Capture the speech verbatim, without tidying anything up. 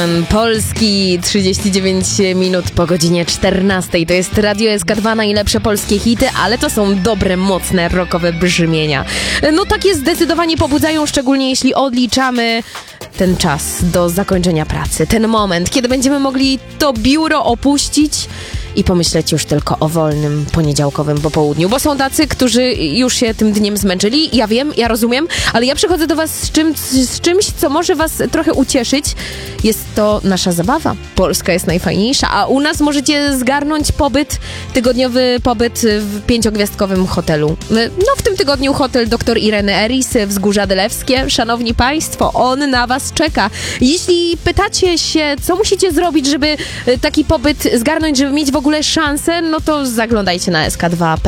Polski, trzydzieści dziewięć minut po godzinie czternastej. To jest Radio S K dwa, najlepsze polskie hity, ale to są dobre, mocne, rockowe brzmienia. No takie zdecydowanie pobudzają, szczególnie jeśli odliczamy ten czas do zakończenia pracy. Ten moment, kiedy będziemy mogli to biuro opuścić i pomyśleć już tylko o wolnym poniedziałkowym popołudniu, bo są tacy, którzy już się tym dniem zmęczyli. Ja wiem, ja rozumiem, ale ja przychodzę do was z, czym, z czymś, co może was trochę ucieszyć. Jest to nasza zabawa. Polska jest najfajniejsza, a u nas możecie zgarnąć pobyt, tygodniowy pobyt w pięciogwiazdkowym hotelu. No w tym tygodniu hotel doktor Ireny Eris, Wzgórza Dylewskie. Szanowni państwo, on na was czeka. Jeśli pytacie się, co musicie zrobić, żeby taki pobyt zgarnąć, żeby mieć w ogóle szansę, no to zaglądajcie na S K dwa kropka